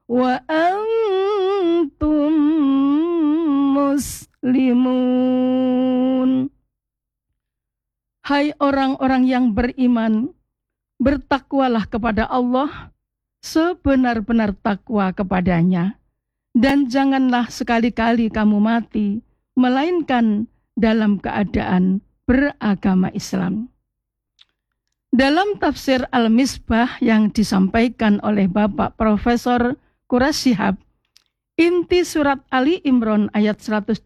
wa antum muslimun. Hai orang-orang yang beriman, bertakwalah kepada Allah sebenar-benar takwa kepadanya, dan janganlah sekali-kali kamu mati melainkan dalam keadaan beragama Islam. Dalam tafsir Al-Misbah yang disampaikan oleh Bapak Profesor Quraisy Shihab, inti surat Ali Imran ayat 102,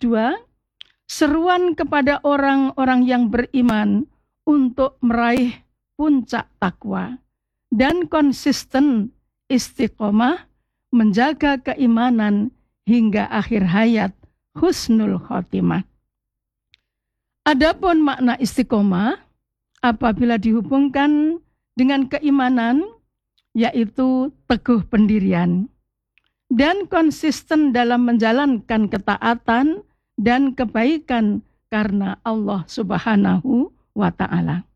seruan kepada orang-orang yang beriman untuk meraih puncak takwa dan konsisten istiqomah menjaga keimanan hingga akhir hayat husnul khotimah. Adapun makna istiqomah apabila dihubungkan dengan keimanan, yaitu teguh pendirian dan konsisten dalam menjalankan ketaatan dan kebaikan karena Allah Subhanahu wa Ta'ala.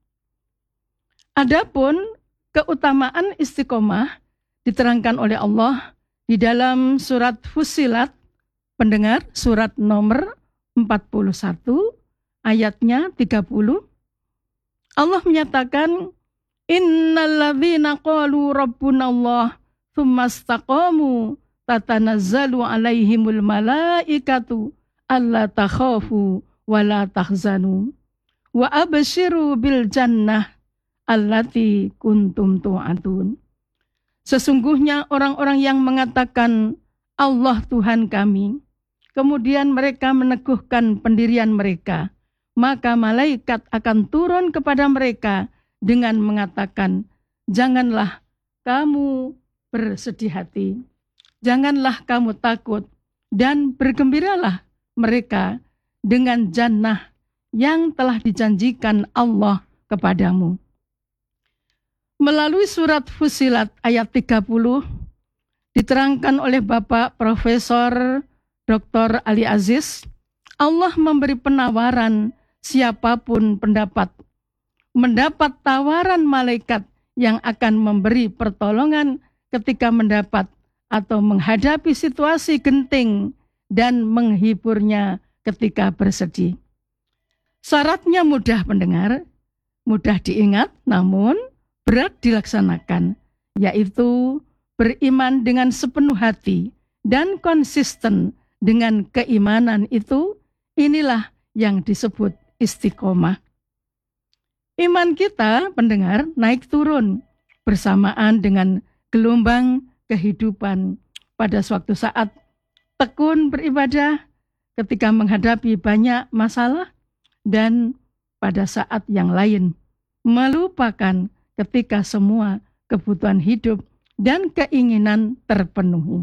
Adapun keutamaan istiqomah diterangkan oleh Allah di dalam surat Fussilat, pendengar, surat nomor 41 ayatnya 30. Allah menyatakan, innalladzina qalu rabbunallah tsumma istaqamu tatanazzalu alaihimul malaikatu alla takhafu wa la tahzanu wa abshiru bil jannah allati kuntum tu'adun. Sesungguhnya orang-orang yang mengatakan Allah Tuhan kami, kemudian mereka meneguhkan pendirian mereka, maka malaikat akan turun kepada mereka dengan mengatakan, janganlah kamu bersedih hati, janganlah kamu takut, dan bergembiralah mereka dengan jannah yang telah dijanjikan Allah kepadamu. Melalui surat Fussilat ayat 30, diterangkan oleh Bapak Profesor Dr. Ali Aziz, Allah memberi penawaran siapapun mendapat tawaran malaikat yang akan memberi pertolongan ketika mendapat atau menghadapi situasi genting dan menghiburnya ketika bersedih. Syaratnya mudah pendengar, mudah diingat namun berat dilaksanakan, yaitu beriman dengan sepenuh hati dan konsisten dengan keimanan itu. Inilah yang disebut istiqomah. Iman kita, pendengar, naik turun bersamaan dengan gelombang kehidupan. Pada suatu saat tekun beribadah ketika menghadapi banyak masalah, dan pada saat yang lain melupakan ketika semua kebutuhan hidup dan keinginan terpenuhi.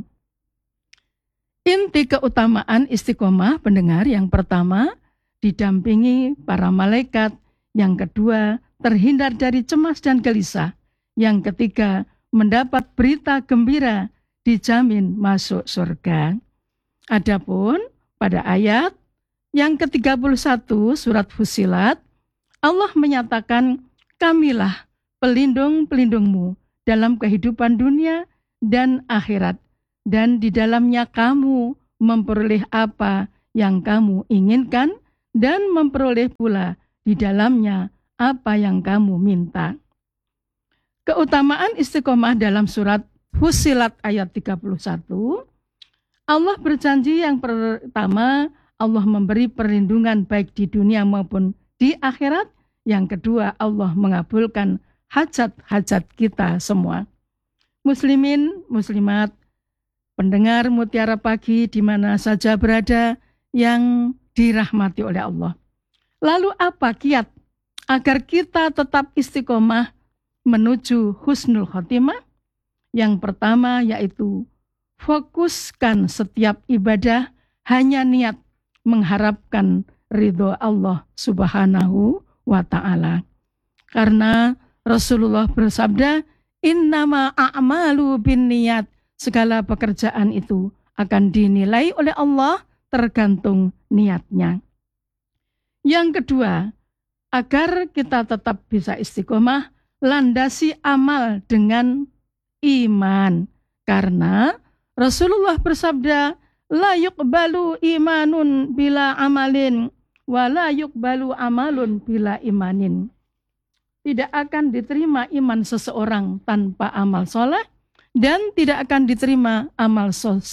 Inti keutamaan istiqomah, pendengar, yang pertama, didampingi para malaikat. Yang kedua, terhindar dari cemas dan gelisah. Yang ketiga, mendapat berita gembira, dijamin masuk surga. Adapun pada ayat yang ke-31 surat Fussilat, Allah menyatakan, kamilah pelindung-pelindungmu dalam kehidupan dunia dan akhirat, dan di dalamnya kamu memperoleh apa yang kamu inginkan, dan memperoleh pula di dalamnya apa yang kamu minta. Keutamaan istiqomah dalam surat Fussilat ayat 31, Allah berjanji yang pertama, Allah memberi perlindungan baik di dunia maupun di akhirat. Yang kedua, Allah mengabulkan hajat-hajat kita semua. Muslimin, muslimat, pendengar Mutiara Pagi di mana saja berada yang dirahmati oleh Allah. Lalu apa kiat agar kita tetap istiqomah menuju husnul khotimah? Yang pertama yaitu fokuskan setiap ibadah hanya niat mengharapkan ridho Allah Subhanahu wa Ta'ala. Karena Rasulullah bersabda, innama a'malu binniyat, segala pekerjaan itu akan dinilai oleh Allah tergantung niatnya. Yang kedua, agar kita tetap bisa istiqomah, landasi amal dengan iman. Karena Rasulullah bersabda, la yuqbalu imanun bila amalin, wa la yuqbalu amalun bila imanin. Tidak akan diterima iman seseorang tanpa amal soleh, dan tidak akan diterima amal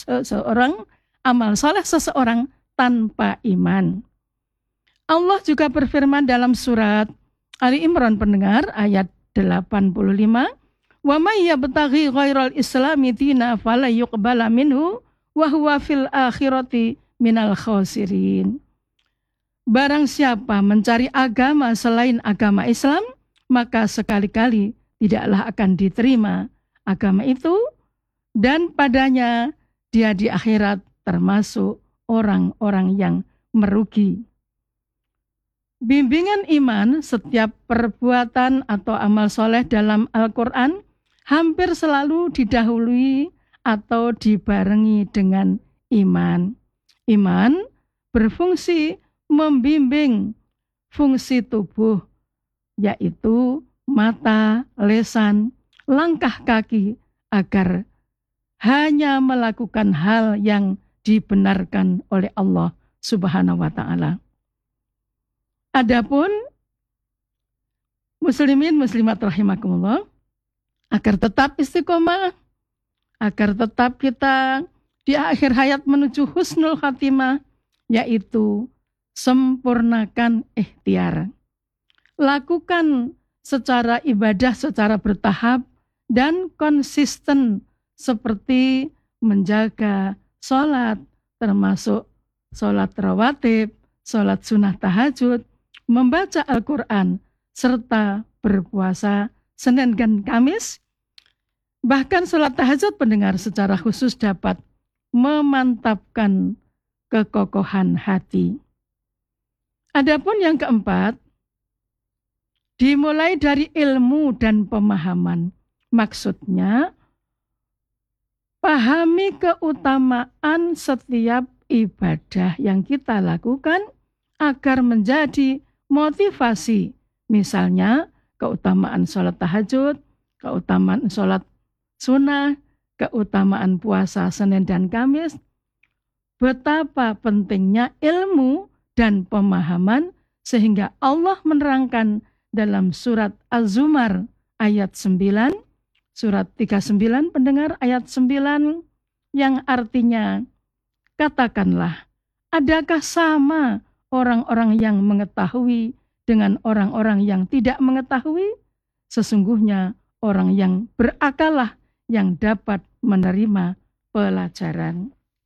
soleh seseorang tanpa iman. Allah juga berfirman dalam surat Ali Imran pendengar ayat 85, wa may yabtaghi ghairal islami dina fala yuqbala minhu wa huwa fil akhirati minal khasirin. Barang siapa mencari agama selain agama Islam, maka sekali-kali tidaklah akan diterima agama itu, dan padanya dia di akhirat termasuk orang-orang yang merugi. Bimbingan iman, setiap perbuatan atau amal soleh dalam Al-Quran hampir selalu didahului atau dibarengi dengan iman. Iman berfungsi membimbing fungsi tubuh, yaitu mata, lisan, langkah kaki, agar hanya melakukan hal yang dibenarkan oleh Allah Subhanahu wa Ta'ala. Adapun muslimin muslimat rahimakumullah, agar tetap istiqomah, agar tetap kita di akhir hayat menuju husnul khatimah, yaitu sempurnakan ikhtiar. Lakukan secara ibadah secara bertahap dan konsisten, seperti menjaga sholat, termasuk sholat rawatib, sholat sunnah tahajud, membaca Al-Quran, serta berpuasa Senin dan Kamis. Bahkan sholat tahajud pendengar secara khusus dapat memantapkan kekokohan hati. Adapun yang keempat, dimulai dari ilmu dan pemahaman. Maksudnya, pahami keutamaan setiap ibadah yang kita lakukan agar menjadi motivasi. Misalnya, keutamaan sholat tahajud, keutamaan sholat sunnah, keutamaan puasa Senin dan Kamis. Betapa pentingnya ilmu dan pemahaman, sehingga Allah menerangkan dalam surat Az-Zumar ayat 9, surat 39 pendengar ayat 9, yang artinya, katakanlah, adakah sama orang-orang yang mengetahui dengan orang-orang yang tidak mengetahui? Sesungguhnya orang yang berakallah yang dapat menerima pelajaran.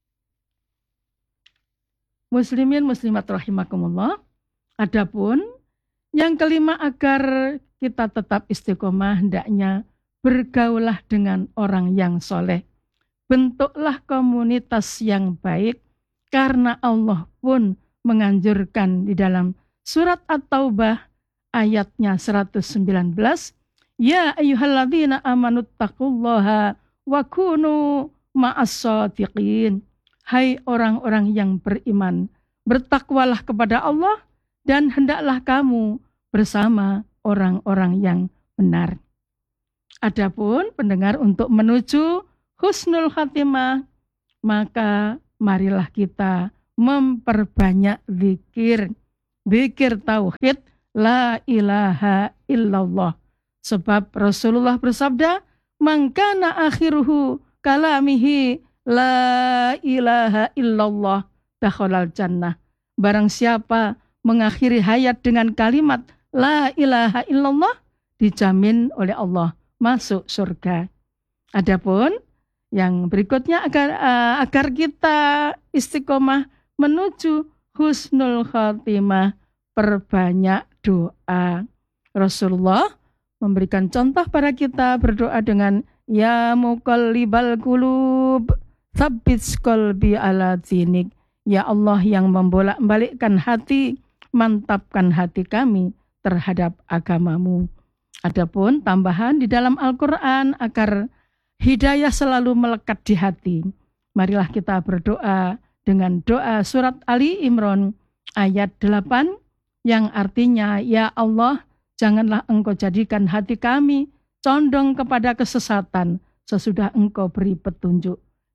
Muslimin muslimat rahimakumullah. Adapun yang kelima, agar kita tetap istiqomah, hendaknya bergaulah dengan orang yang soleh. Bentuklah komunitas yang baik, karena Allah pun menganjurkan di dalam surat At-Taubah ayatnya 119, ya ayyuhalladzina amanuttaqullaha wa kunu ma'as-shadiqin. Hai orang-orang yang beriman, bertakwalah kepada Allah dan hendaklah kamu bersama orang-orang yang benar. Adapun pendengar, untuk menuju husnul khatimah, maka marilah kita memperbanyak zikir. Zikir tauhid la ilaha illallah. Sebab Rasulullah bersabda, man kana akhiruhu kalamihi la ilaha illallah dakhalal jannah. Barang siapa mengakhiri hayat dengan kalimat la ilaha illallah, dijamin oleh Allah masuk surga. Adapun yang berikutnya, agar kita istiqomah menuju husnul khatimah, perbanyak doa. Rasulullah memberikan contoh pada kita berdoa dengan ya muqallibal qulub tsabbit qalbi ala dinik. Ya Allah yang membolak-balikkan hati, mantapkan hati kami terhadap agamamu. Adapun tambahan di dalam Al-Quran agar hidayah selalu melekat di hati, marilah kita berdoa dengan doa surat Ali Imran ayat 8 yang artinya, ya Allah, janganlah Engkau jadikan hati kami condong kepada kesesatan sesudah Engkau beri petunjuk.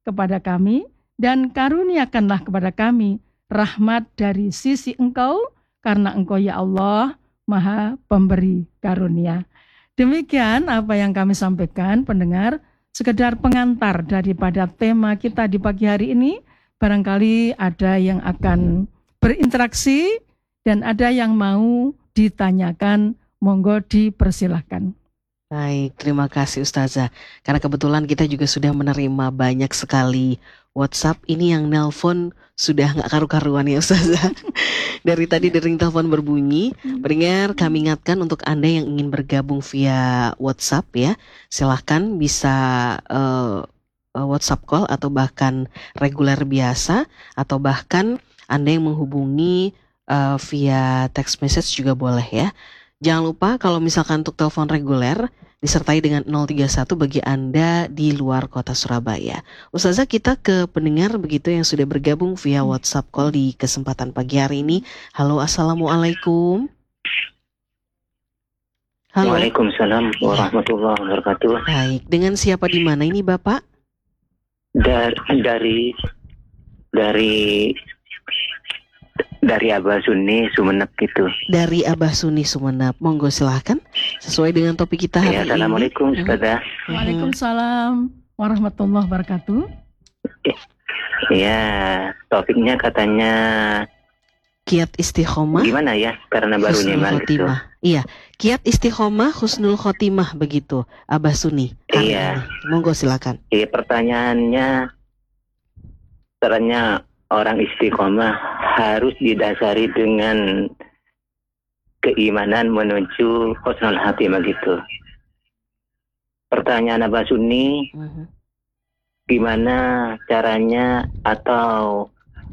kepada kami dan karuniakanlah kepada kami rahmat dari sisi Engkau, karena Engkau ya Allah Maha Pemberi Karunia. Demikian apa yang kami sampaikan, pendengar, sekedar pengantar daripada tema kita di pagi hari ini. Barangkali ada yang akan berinteraksi dan ada yang mau ditanyakan, monggo dipersilahkan. Baik, terima kasih Ustazah. Karena kebetulan kita juga sudah menerima banyak sekali WhatsApp. Ini yang nelpon sudah nggak karu-karuan ya Ustazah. Dari tadi dering telepon berbunyi. Pendengar, kami ingatkan untuk Anda yang ingin bergabung via WhatsApp ya, silahkan bisa WhatsApp call atau bahkan reguler biasa, atau bahkan Anda yang menghubungi via text message juga boleh ya. Jangan lupa kalau misalkan untuk telepon reguler disertai dengan 031 bagi Anda di luar kota Surabaya. Ustazah, kita ke pendengar begitu yang sudah bergabung via WhatsApp call di kesempatan pagi hari ini. Halo, Assalamualaikum. Halo. Waalaikumsalam warahmatullahi wabarakatuh. Baik, dengan siapa di mana ini Bapak? Dari Abah Suni Sumenep gitu. Dari Abah Suni Sumenep. Monggo silahkan sesuai dengan topik kita hari ini. Assalamualaikum Ustazah. Waalaikumsalam warahmatullahi wabarakatuh. Ya, topiknya katanya Kiat istiqomah. Gimana ya? Karena baru nyimak gitu. Iya, kiat istiqomah husnul khotimah begitu, Abah Suni. Iya. Monggo silakan. Iya, pertanyaannya, caranya orang istiqomah harus didasari dengan keimanan menuju husnul khotimah gitu. Pertanyaan Abah Suni, gimana caranya atau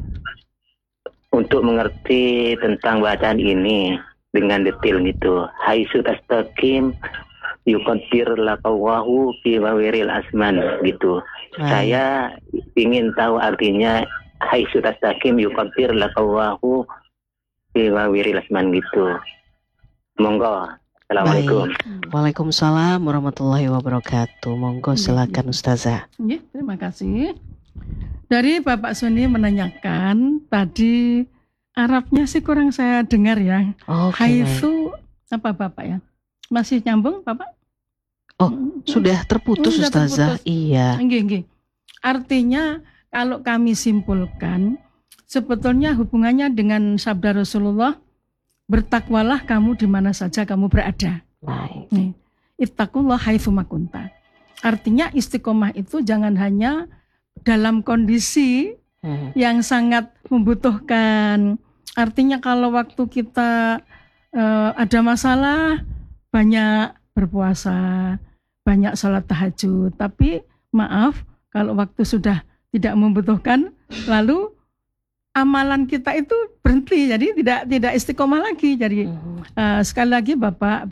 untuk mengerti tentang bacaan ini dengan detail gitu. Haitsu tastaqim yuqaddir laqawahu fi wawiril asman gitu. Saya ingin tahu artinya haitsu tastaqim yuqaddir laqawahu fi wawiril asman gitu. Monggo. Assalamualaikum. Waalaikumsalam warahmatullahi wabarakatuh. Monggo silakan Ustazah. Ya, terima kasih. Dari Bapak Suni menanyakan tadi Arabnya sih kurang saya dengar ya. Haitsu apa Bapak ya? Masih nyambung Bapak? Oh, sudah terputus Ustazah. Iya. Nggih. Artinya kalau kami simpulkan sebetulnya hubungannya dengan sabda Rasulullah, bertakwalah kamu di mana saja kamu berada. Baik. Ittaqullah haitsu ma kunta. Artinya istiqomah itu jangan hanya dalam kondisi yang sangat membutuhkan. Artinya kalau waktu kita ada masalah, banyak berpuasa, banyak sholat tahajud. Tapi maaf, kalau waktu sudah tidak membutuhkan, lalu amalan kita itu berhenti. Jadi tidak istiqomah lagi. Jadi sekali lagi Bapak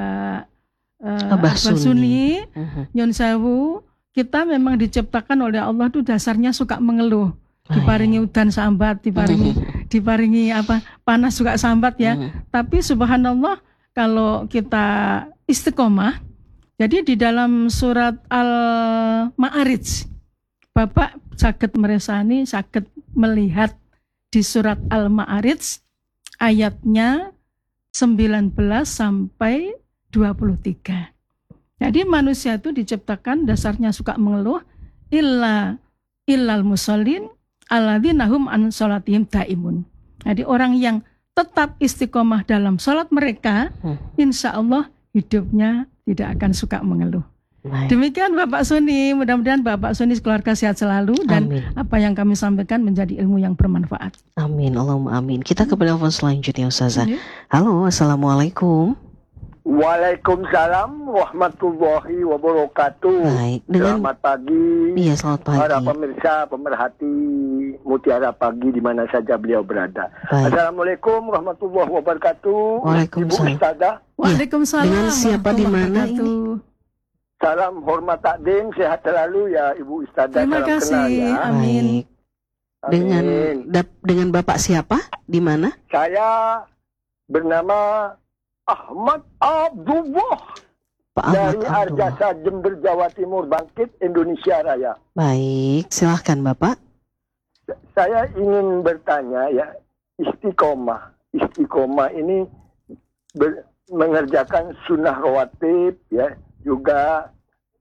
Abah Suni, Nyun Sewu, kita memang diciptakan oleh Allah itu dasarnya suka mengeluh, diparingi udan sambat, diparingi panas juga sambat ya. Tapi subhanallah kalau kita istiqomah, jadi di dalam surat Al-Ma'arij, Bapak sakit meresani, sakit melihat di surat Al-Ma'arij ayatnya 19 sampai 23. Jadi manusia itu diciptakan dasarnya suka mengeluh, illal musallin alladzina hum an sholatihim daimun. Jadi orang yang tetap istiqomah dalam sholat mereka, insya Allah hidupnya tidak akan suka mengeluh. Baik. Demikian Bapak Suni, mudah-mudahan Bapak Suni keluarga sehat selalu dan apa yang kami sampaikan menjadi ilmu yang bermanfaat. Amin, Allahumma amin. Kita ke penelpon selanjutnya Ustazah. Halo, Assalamualaikum. Waalaikumsalam warahmatullahi wabarakatuh. Baik, selamat pagi. Iya, selamat pagi. Para pemirsa, pemerhati Mutiara Pagi di mana saja beliau berada. Baik. Assalamualaikum warahmatullahi wabarakatuh. Waalaikumsalam. Ibu Ustazah. Waalaikumsalam. Dengan siapa di mana ini? Salam hormat takdim, sehat selalu ya Ibu Ustazah. Terima kasih. Ya. Amin. Dengan Bapak siapa? Di mana? Saya bernama Ahmad Abdullah. Pak Ahmad dari Abdullah. Arjasa Jember, Jawa Timur, Bangkit, Indonesia Raya. Baik, silahkan Bapak. Saya ingin bertanya ya, istiqomah. Istiqomah ini mengerjakan sunnah rawatib ya, juga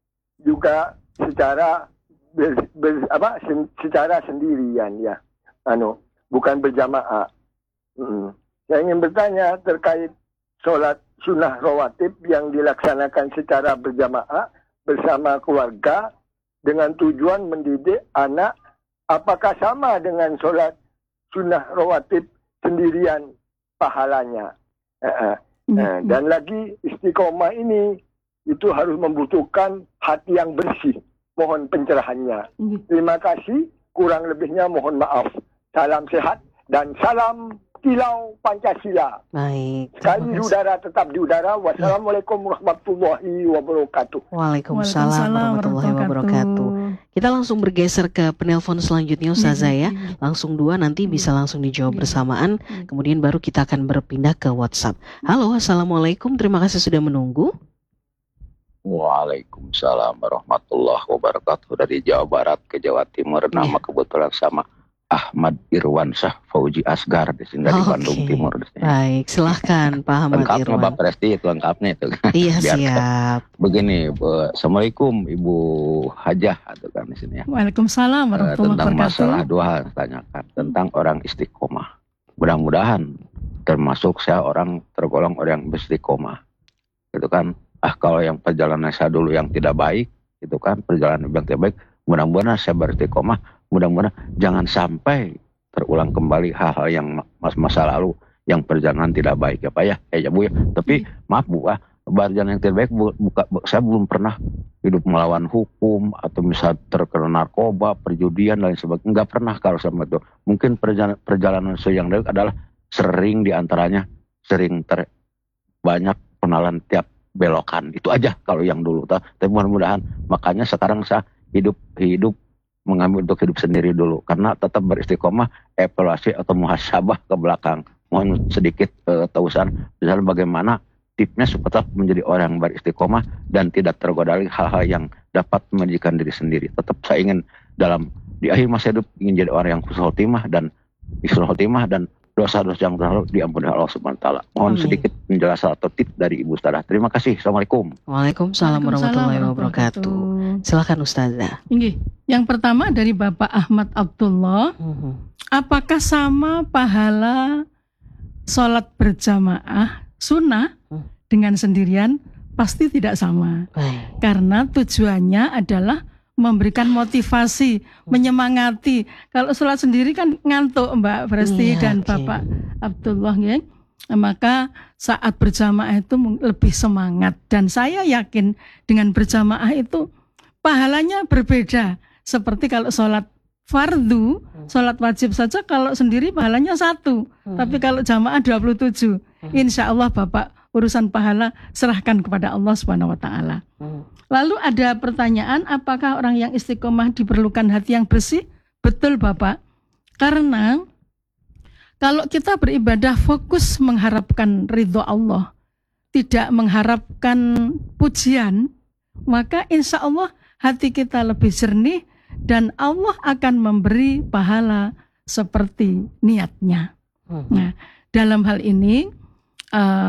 secara secara sendirian ya, bukan berjamaah. Saya ingin bertanya terkait sholat sunnah rawatib yang dilaksanakan secara berjamaah bersama keluarga dengan tujuan mendidik anak, apakah sama dengan sholat sunnah rawatib sendirian pahalanya? Dan lagi istiqomah ini itu harus membutuhkan hati yang bersih. Mohon pencerahannya. Terima kasih. Kurang lebihnya mohon maaf. Salam sehat dan salam kilau Pancasila. Baik. Sekali di udara tetap di udara. Wassalamualaikum warahmatullahi wabarakatuh. Waalaikumsalam warahmatullahi wabarakatuh. Kita langsung bergeser ke penelpon selanjutnya Ustazah ya. Langsung 2 nanti bisa langsung dijawab bersamaan. Kemudian baru kita akan berpindah ke WhatsApp. Halo, assalamualaikum. Terima kasih sudah menunggu. Waalaikumsalam warahmatullahi wabarakatuh. Dari Jawa Barat ke Jawa Timur. Nama kebetulan sama Ahmad Irwansyah Fauji Asgar di sini dari Bandung Timur. Baik, silahkan Pak Ahmad Lengkapnya Irwan. Pak Presti itu lengkapnya itu. Iya siap. Begini, Assalamualaikum Ibu Hajah atau kan di sini ya. Waalaikumsalam warahmatullahi Tentang wabarakatuh. masalah 2 hal tanyakan tentang orang istiqomah. Mudah-mudahan termasuk saya tergolong orang yang beristiqomah. Gitu kan. Kalau yang perjalanan saya dulu yang tidak baik, itu kan perjalanan yang tidak baik, mudah-mudahan saya beristiqomah, mudah-mudahan jangan sampai terulang kembali hal-hal yang masa lalu yang perjalanan tidak baik ya Pak ya, ya Bu ya. Tapi maaf Bu, perjalanan yang tidak baik saya belum pernah hidup melawan hukum atau misal terkena narkoba, perjudian dan lain sebagainya, nggak pernah kalau sama itu. Mungkin perjalanan saya yang baik adalah sering diantaranya banyak kenalan tiap belokan, itu aja kalau yang dulu. Tapi mudah-mudahan makanya sekarang saya hidup mengambil untuk hidup sendiri dulu, karena tetap beristiqomah, evaluasi atau muhasabah ke belakang. Mohon sedikit tausan misalnya bagaimana tipsnya supaya tetap menjadi orang yang beristiqomah dan tidak tergoda hal-hal yang dapat merugikan diri sendiri. Tetap saya ingin di akhir masa hidup ingin jadi orang yang husnul khotimah dan dosa-dosa yang terlalu diampuni Allah Subhanahu wa taala. Mohon sedikit penjelasan atau tips dari Ibu Ustazah. Terima kasih. Assalamualaikum. Waalaikumsalam warahmatullahi wabarakatuh. Silakan Ustazah. Yang pertama dari Bapak Ahmad Abdullah. Apakah sama pahala sholat berjamaah sunnah dengan sendirian? Pasti tidak sama. Karena tujuannya adalah memberikan motivasi, menyemangati. Kalau sholat sendiri kan ngantuk Mbak Presti dan Bapak Abdullah ya. Maka saat berjamaah itu lebih semangat. Dan saya yakin dengan berjamaah itu pahalanya berbeda. Seperti kalau sholat fardu, sholat wajib saja kalau sendiri pahalanya 1. Tapi kalau jamaah 27. Insya Allah Bapak urusan pahala serahkan kepada Allah Subhanahu wa taala. Lalu ada pertanyaan, apakah orang yang istiqomah diperlukan hati yang bersih? Betul Bapak. Karena kalau kita beribadah fokus mengharapkan ridho Allah, tidak mengharapkan pujian, maka insya Allah hati kita lebih jernih dan Allah akan memberi pahala seperti niatnya. Nah, dalam hal ini